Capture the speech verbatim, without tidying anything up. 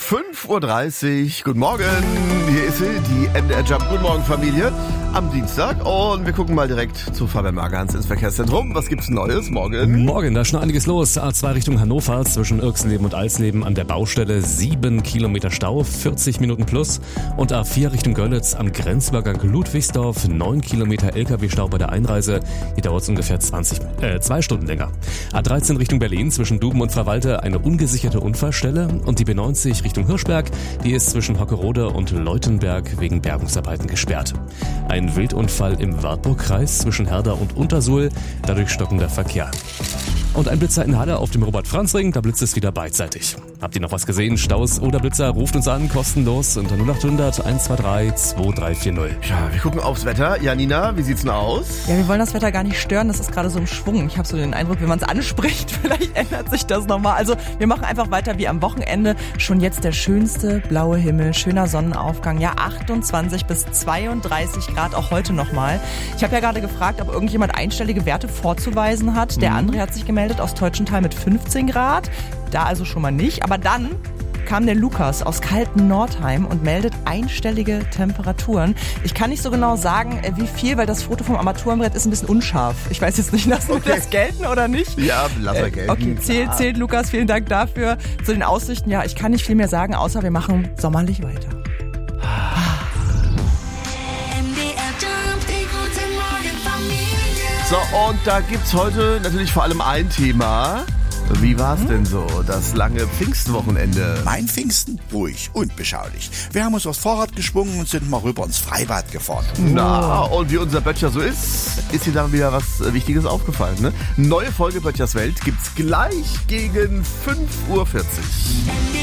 fünf Uhr dreißig, guten Morgen, hier ist sie, die M D R Jump. Guten Morgen Familie, am Dienstag, und wir gucken mal direkt zu Fabian Margans ins Verkehrszentrum. Was gibt's Neues morgen? Morgen, da ist schon einiges los. A zwei Richtung Hannover zwischen Irxenleben und Alsleben an der Baustelle, sieben Kilometer Stau, vierzig Minuten plus. Und A vier Richtung Görlitz am Grenzübergang Ludwigsdorf, neun Kilometer L K W-Stau bei der Einreise. Hier dauert es ungefähr zwanzig, äh, zwei Stunden länger. A dreizehn Richtung Berlin zwischen Duben und Verwalter eine ungesicherte Unfallstelle. Und die B neunzig Richtung Hirschberg, die ist zwischen Hockerode und Leutenberg wegen Bergungsarbeiten gesperrt. Ein Wildunfall im Wartburgkreis zwischen Herder und Untersuhl, dadurch stockender Verkehr. Und ein Blitzer in Halle auf dem Robert-Franz-Ring, da blitzt es wieder beidseitig. Habt ihr noch was gesehen? Staus oder Blitzer? Ruft uns an, kostenlos unter null acht hundert eins zwei drei zwei drei vier null. Ja, wir gucken aufs Wetter. Janina, wie sieht's denn aus? Ja, wir wollen das Wetter gar nicht stören, das ist gerade so im Schwung. Ich habe so den Eindruck, wenn man es anspricht, vielleicht ändert sich das nochmal. Also wir machen einfach weiter wie am Wochenende. Schon jetzt der schönste blaue Himmel, schöner Sonnenaufgang. Ja, achtundzwanzig bis zweiunddreißig Grad, auch heute nochmal. Ich habe ja gerade gefragt, ob irgendjemand einstellige Werte vorzuweisen hat. Der André hat sich gemeldet aus Teutschenthal mit fünfzehn Grad. Da also schon mal nicht. Aber dann kam der Lukas aus kalten Nordheim und meldet einstellige Temperaturen. Ich kann nicht so genau sagen, wie viel, weil das Foto vom Armaturenbrett ist ein bisschen unscharf. Ich weiß jetzt nicht, lassen wir Okay. das gelten oder nicht? Ja, lass er gelten. Okay, zählt, zählt Lukas, vielen Dank dafür. Zu den Aussichten, ja, ich kann nicht viel mehr sagen, außer wir machen sommerlich weiter. So, und da gibt's heute natürlich vor allem ein Thema. Wie war's denn so, das lange Pfingstwochenende? Mein Pfingsten ruhig und beschaulich. Wir haben uns aufs Fahrrad geschwungen und sind mal rüber ins Freibad gefahren. Na, und wie unser Böttcher so ist, ist hier dann wieder was Wichtiges aufgefallen. Ne? Neue Folge Böttchers Welt gibt's gleich gegen fünf Uhr vierzig.